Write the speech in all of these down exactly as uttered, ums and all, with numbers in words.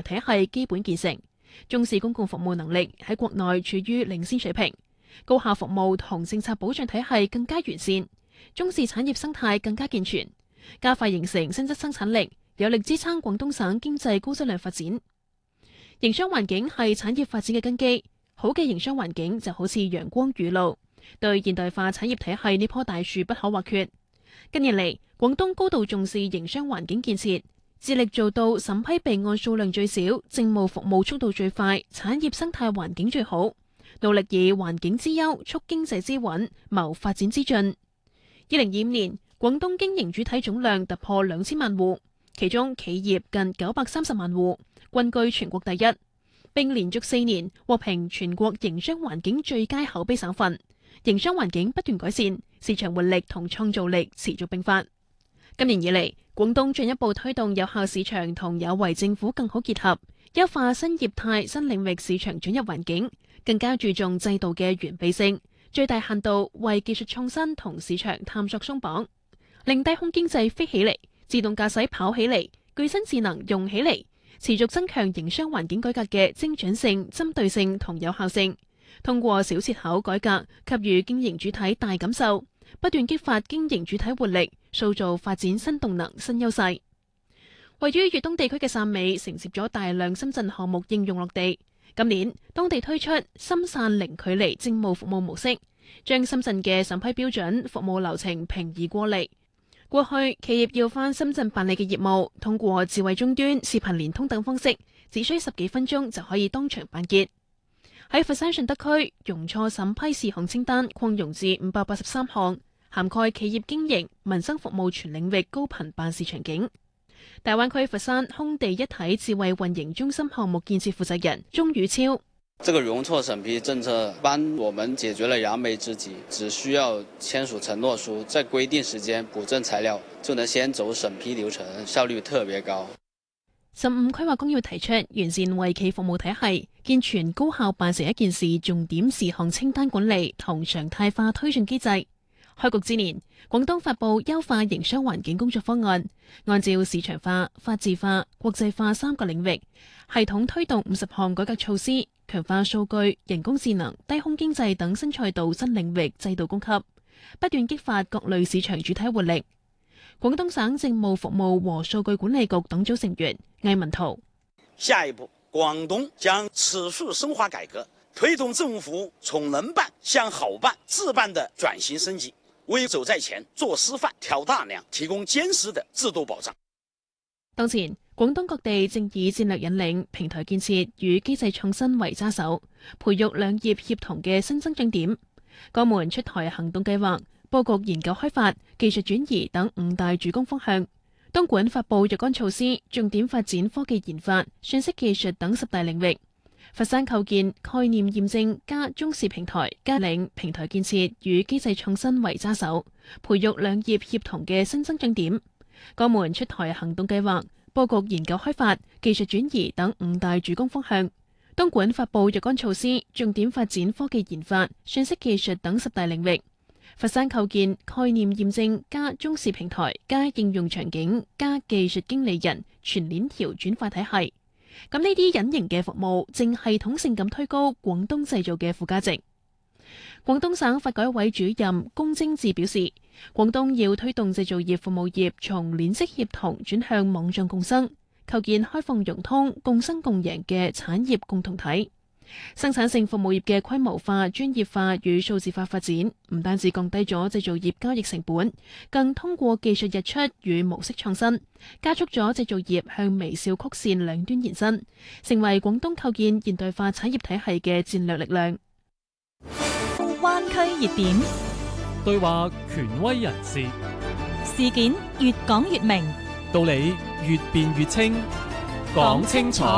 體系基本建成，重視公共服務能力喺國內處於領先水平，高效服務同政策保障體系更加完善，中視產業生態更加健全，加快形成新質生產力，有力支撐廣東省經濟高質量發展。營商環境係產業發展嘅根基，好嘅營商環境就好似陽光雨露，對現代化產業體系呢棵大樹不可或缺。近年嚟，廣東高度重視營商環境建設，致力做到審批備案數量最少、政務服務速度最快、產業生態環境最好，努力以環境之優促經濟之穩，謀發展之進。二零二五年，廣東經營主體總量突破兩千萬戶，其中企業近九百三十萬戶，均居全國第一，並連續四年獲評全國營商環境最佳口碑省份。營商環境不斷改善，市場活力同創造力持續並發。今年以嚟，廣東進一步推動有效市場同有為政府更好結合，優化新業態新領域市場准入環境，更加注重制度嘅完備性，最大限度為技術創新同市場探索鬆綁，令低空經濟飛起嚟，自動駕駛跑起嚟，具身智能用起嚟，持續增強營商環境改革嘅精準性、針對性同有效性。通過小切口改革，給予經營主體大感受，不斷激發經營主體活力，塑造發展新動能、新優勢。位於粵東地區嘅汕尾承接咗大量深圳項目應用落地。今年，當地推出深汕零距離政務服務模式，將深圳嘅審批標準、服務流程平移過嚟。過去企業要返深圳辦理嘅業務，通過智慧終端、視頻連通等方式，只需十幾分鐘就可以當場辦結。喺佛山順德區，容錯審批事項清單擴容至五百八十三項，涵蓋企業經營、民生服務全領域高頻辦事場景。大灣區佛山空地一體智慧運營中心項目建設負責人鍾宇超： 這個容錯審批政策幫我們解決了燃眉之急，只需要簽署承諾書，在規定時間補正材料，就能先走審批流程，效率特別高。 十五規劃綱要提出完善為企服務體系，健全高效辦成一件事重點事項清單管理同常態化推進機制。開局之年，廣東發布優化營商環境工作方案，按照市場化、法治化、國際化三個領域，系統推動五十項改革措施，強化數據、人工智能、低空經濟等新賽道新領域制度供給，不斷激發各類市場主體活力。廣東省政務服務和數據管理局黨組成員魏文濤： 下一步，廣東將持續深化改革，推動政務服務從能辦向好辦、自辦的轉型升級，為走在前、做示範、挑大梁提供堅實的制度保障。 當前，廣東各地正以戰略引領、平台建設與機制創新為揸手，培育兩業協同嘅新增長點。各門出台行動計劃，佈局研究開發、技術轉移等五大主攻方向。東莞發布若干措施，重點發展科技研發、信息技術等十大領域。佛山構建概念驗證加中視平台加領平台建設與機制創新為揸手，培育兩業協同嘅新增長點。各門出台行動計劃，佈局研究開發、技術轉移等五大主攻方向。東莞發布若干措施，重點發展科技研發、信息技術等十大領域。佛山構建概念驗證加中視平台加應用場景加技術經理人全鏈條轉化體系。咁呢啲隱形嘅服務正系統性咁推高廣東製造嘅附加值。廣東省發改委主任龔貞治表示，廣東要推動製造業服務業從鏈式協同轉向網狀共生，構建開放融通、共生共贏嘅產業共同體。生產性服務業嘅規模化、專業化與數字化發展，唔單止降低咗製造業交易成本，更通過技術日出與模式創新，加速咗製造業向微笑曲線兩端延伸，成為廣東構建現代化產業體系嘅戰略力量。 灣區熱點， 對話權威人士， 事件越講越明， 道理越辯越清，講清楚。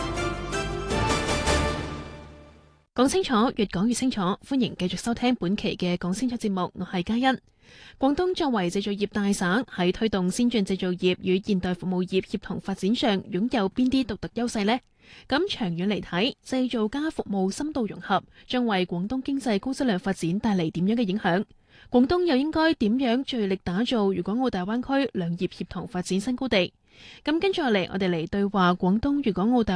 講清楚，越講越清楚。歡迎繼續收聽本期嘅講清楚節目，我係嘉欣。廣東作為製造業大省，喺推動先進製造業與現代服務業協同發展上，擁有邊啲獨特優勢呢？咁長遠嚟睇，製造加服務深度融合，將為廣東經濟高質量發展帶嚟點樣嘅影響？廣東又應該點樣聚力打造粵港澳大灣區兩業協同發展新高地？咁跟住落嚟，我哋嚟對話廣東粵港澳大